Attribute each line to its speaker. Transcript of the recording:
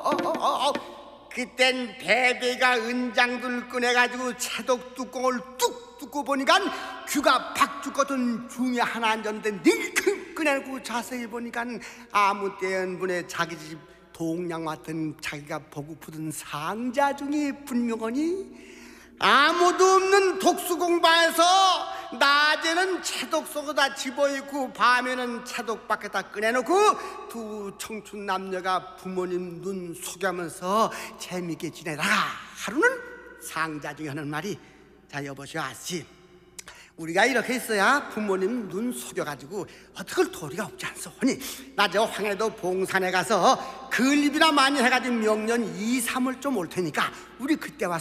Speaker 1: 그땐 베베가 은장들 꺼내가지고 채독 뚜껑을 뚝 뚫고 보니까 귀가 박 죽거든 중에 하나 앉았는데 닐큰 꺼내고 자세히 보니까 아무 때연분에 자기 집 동양 왔던 자기가 보고프던 상자 중에 분명하니 아무도 없는 독수공방에서 낮에는 채독 속에다 집어입고 밤에는 채독 밖에다 꺼내놓고 두 청춘 남녀가 부모님 눈 속여면서 재밌게 지내다가 하루는 상자 중에 하는 말이 자 여보시오 아씨 우리가 이렇게 있어야 부모님 눈 속여가지고 어떡할 도리가 없지 않소니 나 저 황해도 봉산에 가서 글립이나 많이 해가지고 명년 2, 3월 좀 올 테니까 우리 그때 와서